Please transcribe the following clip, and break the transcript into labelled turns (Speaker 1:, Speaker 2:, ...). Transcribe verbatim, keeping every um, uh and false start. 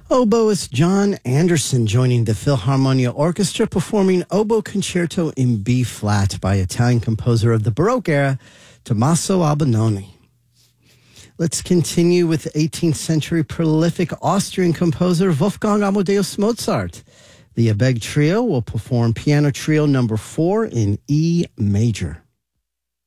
Speaker 1: Oboist John Anderson joining the Philharmonia Orchestra performing Oboe Concerto in B-flat by Italian composer of the Baroque era, Tommaso Albinoni. Let's continue with eighteenth century prolific Austrian composer Wolfgang Amadeus Mozart. The Abegg Trio will perform Piano Trio number four in E major.